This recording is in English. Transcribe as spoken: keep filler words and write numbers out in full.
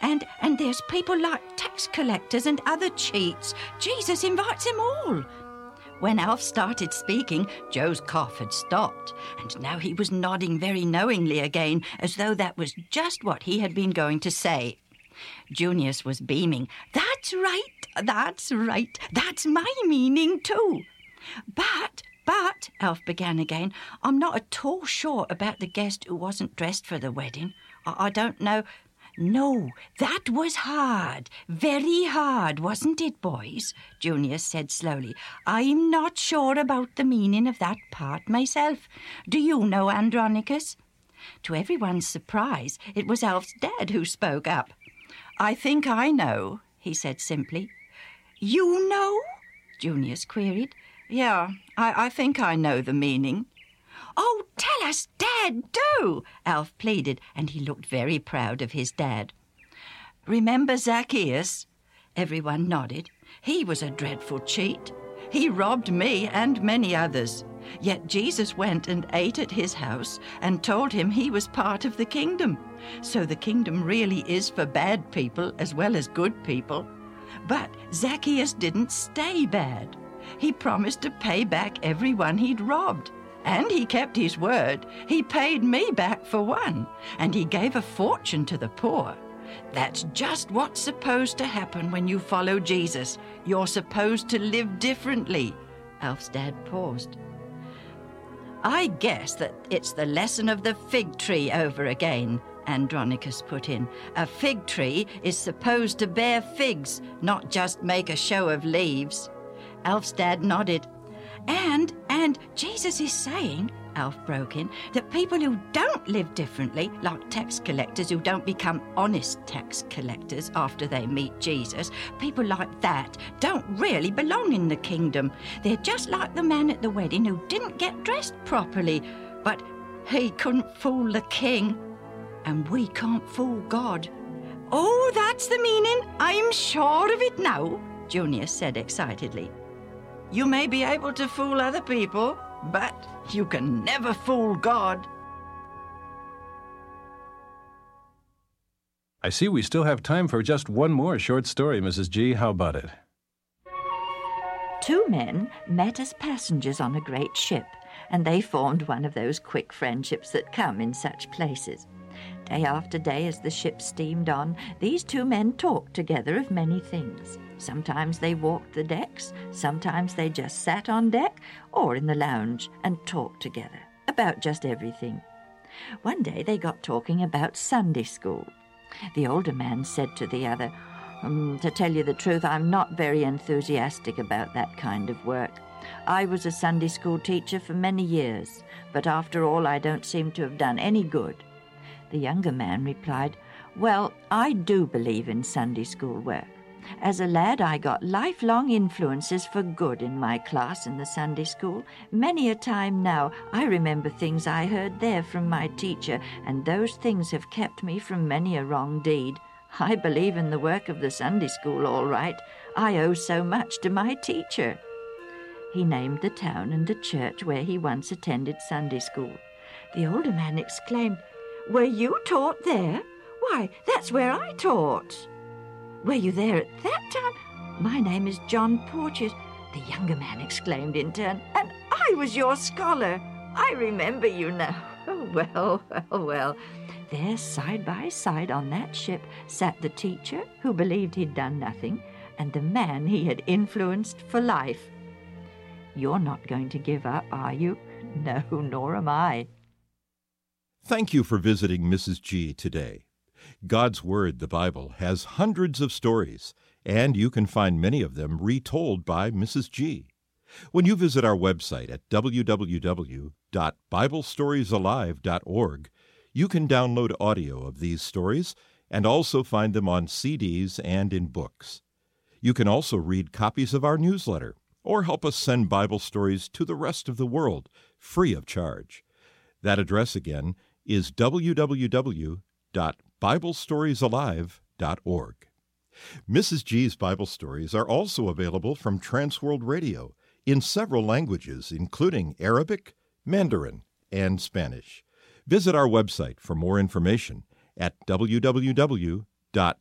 And, and there's people like tax collectors and other cheats. Jesus invites them all. When Alf started speaking, Joe's cough had stopped, and now he was nodding very knowingly again, as though that was just what he had been going to say. Junius was beaming. That's right, that's right, that's my meaning too. But, but, Alf began again, I'm not at all sure about the guest who wasn't dressed for the wedding. I, I don't know... No, that was hard, very hard, wasn't it, boys? Junius said slowly. I'm not sure about the meaning of that part myself. Do you know, Andronicus? To everyone's surprise, it was Alf's dad who spoke up. I think I know, he said simply. You know? Junius queried. Yeah, I, I think I know the meaning. Oh, tell us, Dad, do, Alf pleaded, and he looked very proud of his dad. Remember Zacchaeus? Everyone nodded. He was a dreadful cheat. He robbed me and many others. Yet Jesus went and ate at his house and told him he was part of the kingdom. So the kingdom really is for bad people as well as good people. But Zacchaeus didn't stay bad. He promised to pay back everyone he'd robbed. And he kept his word. He paid me back for one, and he gave a fortune to the poor. That's just what's supposed to happen when you follow Jesus. You're supposed to live differently. Alf's dad paused. I guess that it's the lesson of the fig tree over again, Andronicus put in. A fig tree is supposed to bear figs, not just make a show of leaves. Alf's dad nodded. And, and Jesus is saying, Alf broke in, that people who don't live differently, like tax collectors who don't become honest tax collectors after they meet Jesus, people like that don't really belong in the kingdom. They're just like the man at the wedding who didn't get dressed properly, but he couldn't fool the king, and we can't fool God. Oh, that's the meaning. I'm sure of it now, Junius said excitedly. You may be able to fool other people, but you can never fool God. I see we still have time for just one more short story, Missus G. How about it? Two men met as passengers on a great ship, and they formed one of those quick friendships that come in such places. Day after day, as the ship steamed on, these two men talked together of many things. Sometimes they walked the decks, sometimes they just sat on deck or in the lounge and talked together about just everything. One day they got talking about Sunday school. The older man said to the other, um, to tell you the truth, I'm not very enthusiastic about that kind of work. I was a Sunday school teacher for many years, but after all I don't seem to have done any good. The younger man replied, Well, I do believe in Sunday school work. As a lad, I got lifelong influences for good in my class in the Sunday school. Many a time now, I remember things I heard there from my teacher, and those things have kept me from many a wrong deed. I believe in the work of the Sunday school, all right. I owe so much to my teacher. He named the town and the church where he once attended Sunday school. The older man exclaimed, Were you taught there? Why, that's where I taught. Were you there at that time? My name is John Porteous, the younger man exclaimed in turn, and I was your scholar. I remember you now. Oh, well, well, well. There, side by side on that ship, sat the teacher, who believed he'd done nothing, and the man he had influenced for life. You're not going to give up, are you? No, nor am I. Thank you for visiting Missus G today. God's Word, the Bible, has hundreds of stories, and you can find many of them retold by Missus G. When you visit our website at w w w dot bible stories alive dot org, you can download audio of these stories and also find them on C Ds and in books. You can also read copies of our newsletter or help us send Bible stories to the rest of the world free of charge. That address again is w w w dot bible stories alive dot org. Missus G's Bible stories are also available from Transworld Radio in several languages, including Arabic, Mandarin, and Spanish. Visit our website for more information at w w w dot